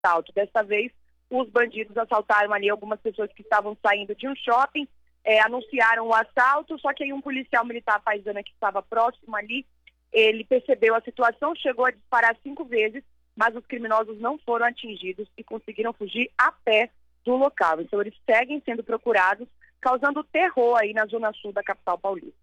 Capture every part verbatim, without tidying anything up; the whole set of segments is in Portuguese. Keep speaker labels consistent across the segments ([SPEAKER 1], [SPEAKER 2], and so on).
[SPEAKER 1] assalto. Dessa vez, os bandidos assaltaram ali algumas pessoas que estavam saindo de um shopping, é, anunciaram o assalto, só que aí um policial militar paisana que estava próximo ali, ele percebeu a situação, chegou a disparar cinco vezes, mas os criminosos não foram atingidos e conseguiram fugir a pé do local. Então eles seguem sendo procurados, causando terror aí na zona sul da capital paulista.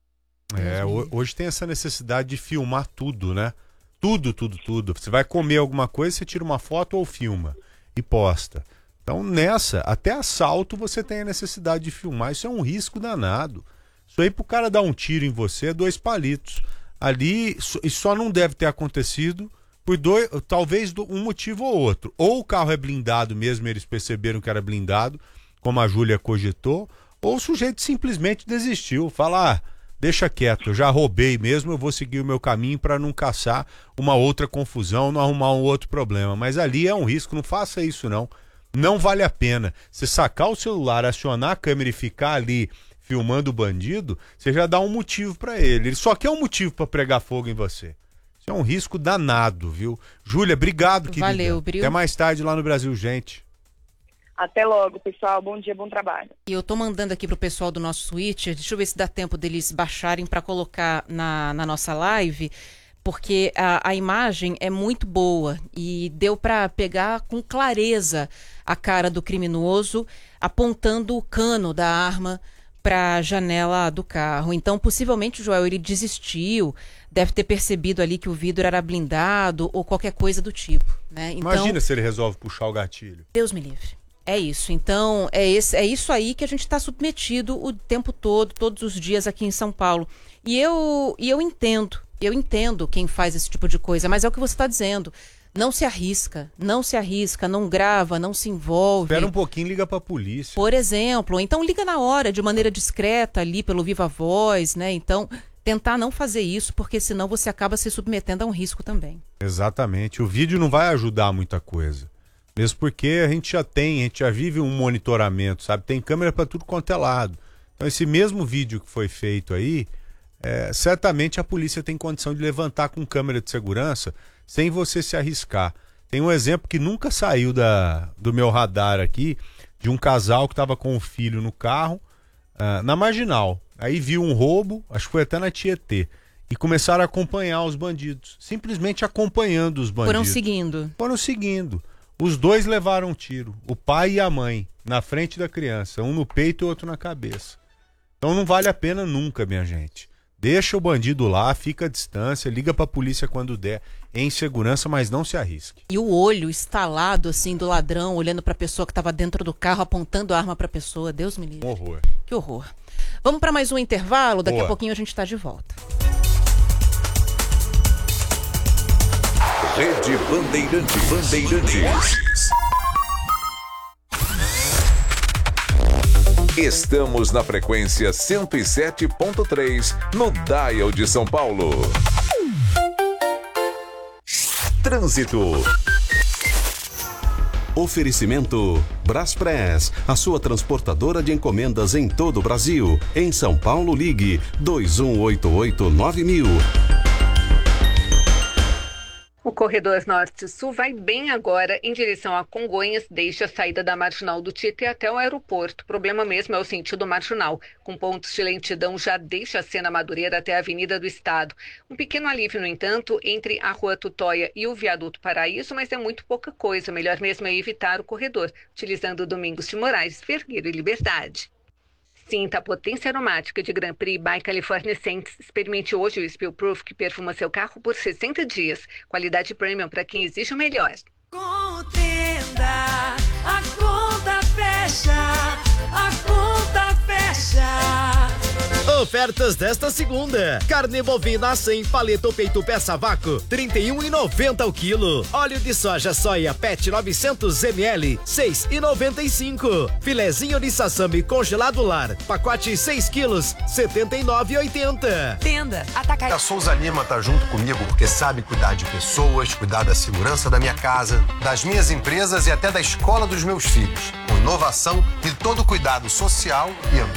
[SPEAKER 2] É, hoje tem essa necessidade de filmar tudo, né? Tudo, tudo, tudo. Você vai comer alguma coisa, você tira uma foto ou filma e posta. Então nessa, até assalto você tem a necessidade de filmar. Isso é um risco danado. Isso aí pro cara dar um tiro em você é dois palitos. Ali, isso só não deve ter acontecido por dois, talvez um motivo ou outro. Ou o carro é blindado mesmo, eles perceberam que era blindado, como a Júlia cogitou, ou o sujeito simplesmente desistiu. Fala, ah, deixa quieto, eu já roubei mesmo, eu vou seguir o meu caminho para não caçar uma outra confusão, não arrumar um outro problema. Mas ali é um risco, não faça isso não. Não vale a pena. Você sacar o celular, acionar a câmera e ficar ali filmando o bandido, você já dá um motivo para ele. Ele só quer um motivo para pregar fogo em você. Isso é um risco danado, viu? Júlia, obrigado, querida.
[SPEAKER 3] Valeu, Bril.
[SPEAKER 2] Até mais tarde lá no Brasil, gente.
[SPEAKER 1] Até logo, pessoal. Bom dia, bom trabalho.
[SPEAKER 3] E eu tô mandando aqui pro pessoal do nosso Twitter, deixa eu ver se dá tempo deles baixarem para colocar na, na nossa live, porque a, a imagem é muito boa e deu para pegar com clareza a cara do criminoso apontando o cano da arma para a janela do carro. Então, possivelmente, Joel, ele desistiu, deve ter percebido ali que o vidro era blindado ou qualquer coisa do tipo, né? Então,
[SPEAKER 2] imagina se ele resolve puxar o gatilho.
[SPEAKER 3] Deus me livre. É isso. Então, é, esse, é isso aí que a gente está submetido o tempo todo, todos os dias aqui em São Paulo. E eu, e eu entendo, eu entendo quem faz esse tipo de coisa, mas é o que você está dizendo. Não se arrisca, não se arrisca, não grava, não se envolve.
[SPEAKER 2] Espera um pouquinho, liga pra polícia.
[SPEAKER 3] Por exemplo, então liga na hora, de maneira discreta ali, pelo Viva Voz, né? Então, tentar não fazer isso, porque senão você acaba se submetendo a um risco também.
[SPEAKER 2] Exatamente. O vídeo não vai ajudar muita coisa. Mesmo porque a gente já tem, a gente já vive um monitoramento, sabe? Tem câmera pra tudo quanto é lado. Então esse mesmo vídeo que foi feito aí, é, certamente a polícia tem condição de levantar com câmera de segurança sem você se arriscar. Tem um exemplo que nunca saiu da, do meu radar aqui, de um casal que estava com o filho no carro, uh, na Marginal. Aí viu um roubo, acho que foi até na Tietê, e começaram a acompanhar os bandidos. Simplesmente acompanhando os bandidos.
[SPEAKER 3] Foram seguindo.
[SPEAKER 2] Foram seguindo. Os dois levaram um tiro, o pai e a mãe, na frente da criança, um no peito e outro na cabeça. Então não vale a pena nunca, minha gente. Deixa o bandido lá, fica à distância, liga pra polícia quando der, em segurança, mas não se arrisque.
[SPEAKER 3] E o olho estalado, assim, do ladrão, olhando pra pessoa que estava dentro do carro, apontando a arma pra pessoa. Deus me livre.
[SPEAKER 2] Um horror.
[SPEAKER 3] Que horror. Vamos para mais um intervalo, daqui
[SPEAKER 2] Boa.
[SPEAKER 3] a pouquinho a gente tá de volta.
[SPEAKER 4] Rede Bandeirantes. Bandeirantes. Estamos na frequência cento e sete ponto três, no Dial de São Paulo. Trânsito. Oferecimento Braspress, a sua transportadora de encomendas em todo o Brasil. Em São Paulo, ligue dois um oito oito nove mil.
[SPEAKER 5] O corredor norte-sul vai bem agora em direção a Congonhas, deixa a saída da Marginal do Tietê até o aeroporto. O problema mesmo é o sentido marginal, com pontos de lentidão já deixa a Sena Madureira até a Avenida do Estado. Um pequeno alívio, no entanto, entre a Rua Tutóia e o Viaduto Paraíso, mas é muito pouca coisa. Melhor mesmo é evitar o corredor, utilizando Domingos de Moraes, Vergueiro e Liberdade. Sinta a potência aromática de Grand Prix by California Scents. Experimente hoje o Spill Proof, que perfuma seu carro por sessenta dias. Qualidade premium para quem exige o melhor.
[SPEAKER 6] Contenda, a conta fecha, a conta fecha.
[SPEAKER 7] Ofertas desta segunda: carne bovina cem, paleta ou peito peça vácuo, trinta e um reais e noventa centavos o quilo. Óleo de soja soia Pet novecentos mililitros, seis reais e noventa e cinco centavos. Filezinho de sassami congelado lar, pacote seis quilos, setenta e nove reais e oitenta centavos.
[SPEAKER 6] Tenda, Atacadão.
[SPEAKER 8] A Souza Lima tá junto comigo porque sabe cuidar de pessoas, cuidar da segurança da minha casa, das minhas empresas e até da escola dos meus filhos. Com inovação e todo o cuidado social e ambiental.